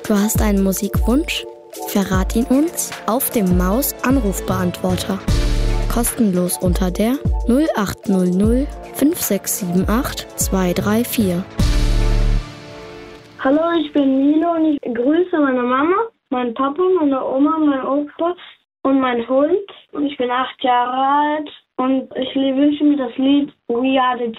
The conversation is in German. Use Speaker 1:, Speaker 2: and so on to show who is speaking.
Speaker 1: Du hast einen Musikwunsch? Verrat ihn uns auf dem Maus-Anrufbeantworter. Kostenlos unter der 0800 5678 234.
Speaker 2: Hallo, ich bin Milo und ich grüße meine Mama, meinen Papa, meine Oma, meinen Opa und meinen Hund. Und ich bin 8 Jahre alt und ich wünsche mir das Lied We Are the